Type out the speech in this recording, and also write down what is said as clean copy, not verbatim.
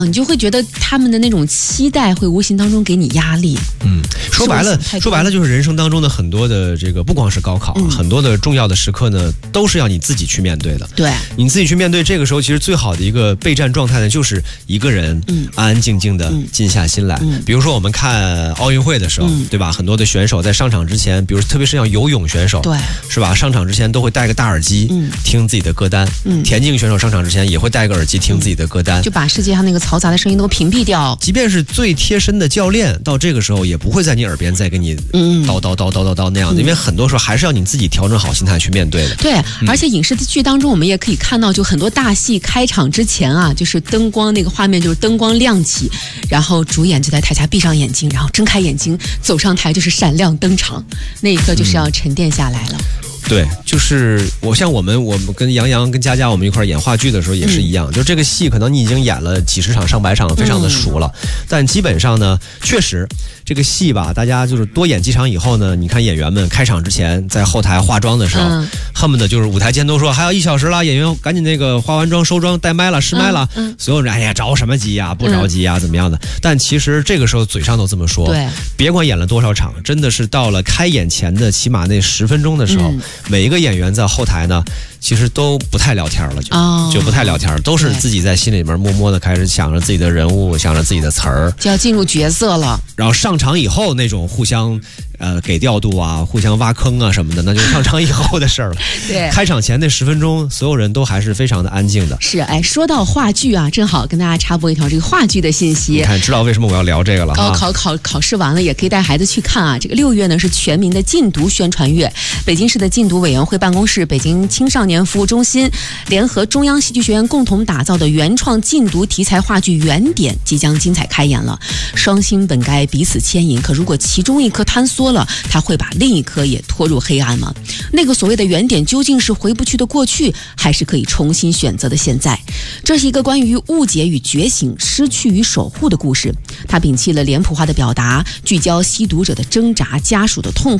你就会觉得他们的那种期待会无形当中给你压力。 说白了就是人生当中的很多的这个，不光是高考啊，很多的重要的时刻呢，都是要你自己去面对的。 对， 你自己去面对，这个时候其实最好的一个备战状态呢，就是一个人安安静静的静下心来。比如说我们看奥运会的时候，对吧？很多的选手在上场之前，比如特别是像游泳选手， 对， 是吧？上场之前都会戴个大耳机，听自己的歌单。田径选手上场之前也会戴个耳机听自己的歌单， 就把世界上那个嘈杂的声音都屏蔽掉。 即便是最贴身的教练，到这个时候也不会在你耳边再给你叨那样的，因为很多时候还是要你自己调整好心态去面对的。 对，而且影视剧当中我们也可以看到，就很多大戏开场之前啊，就是灯光那个画面就是灯光亮起，然后主演就在台下闭上眼睛，然后睁开眼睛走上台，就是闪亮登场，那一刻就是要沉淀下来了。 对，就是我们跟杨洋跟佳佳我们一块演话剧的时候也是一样，就这个戏可能你已经演了几十场上百场，非常的熟了，但基本上呢，确实这个戏吧，大家就是多演几场以后呢，你看演员们开场之前在后台化妆的时候，恨不得就是舞台监督说还有1小时了，演员赶紧那个化完妆收妆带麦了试麦了，所有人哎呀着什么急呀，不着急呀，怎么样的？但其实这个时候嘴上都这么说，对，别管演了多少场，真的是到了开演前的起码那10分钟的时候。每一个演员在后台呢，其实都不太聊天了，就不太聊天，都是自己在心里面默默的开始想着自己的人物，想着自己的词儿， 就要进入角色了。 然后上场以后那种互相给调度啊，互相挖坑啊什么的，那就是上场以后的事儿了。对，开场前那10分钟，所有人都还是非常的安静的。 是，哎，说到话剧啊，正好跟大家插播一条这个话剧的信息。 你看，知道为什么我要聊这个了？ 高考试完了，也可以带孩子去看啊。这个6月呢是全民的禁毒宣传月，北京市的禁毒委员会办公室、北京青少年服务中心联合中央戏剧学院共同打造的原创禁毒题材话剧《原点》即将精彩开演了。双星本该彼此牵引，可如果其中一颗坍缩了，它会把另一颗也拖入黑暗吗？那个所谓的原点究竟是回不去的过去，还是可以重新选择的现在？这是一个关于误解与觉醒、失去与守护的故事。它摒弃了脸谱化的表达，聚焦吸毒者的挣扎、家属的痛苦。